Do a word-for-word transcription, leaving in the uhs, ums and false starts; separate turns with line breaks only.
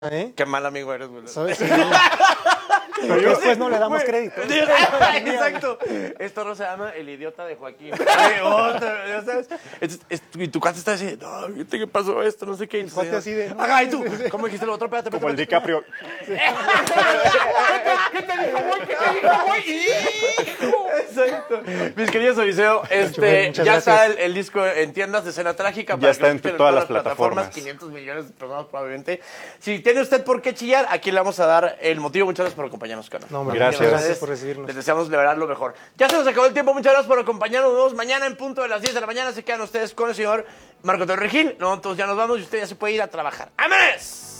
¿Eh?
Qué mal amigo eres, güey.
¿Sabes? Pero después no le damos crédito.
Exacto. Esto no se llama El idiota de Joaquín. Ay, otra, ya sabes. Entonces, es- y tu cuate está así, no, ¿viste qué pasó esto? No sé qué.
El cuate así de, no,
Ajá, y tú,
sí, sí.
¿cómo dijiste lo otro? Espérate, espérate.
Como el
espérate.
DiCaprio.
¿Qué te dijo, güey? ¿Qué te dijo, güey? ¡Hijo! Exacto. Mis queridos Odiseo, este,
Muchas
ya
gracias.
está el, el disco en tiendas de Escena Trágica.
Ya
para
está
que lo
en
escuchen
todas las plataformas.
quinientos millones de personas probablemente. Si tiene usted por qué chillar, aquí le vamos a dar el motivo. Muchas gracias por acompañarnos, Cano.
No, hombre,
Gracias.
muchas gracias por recibirnos.
Les deseamos de verdad lo mejor. Ya se nos acabó el tiempo. Muchas gracias por acompañarnos. Nos vemos mañana en punto de las diez de la mañana. Se quedan ustedes con el señor Marco Antonio Regil. Nosotros ya nos vamos y usted ya se puede ir a trabajar. ¡Vámonos!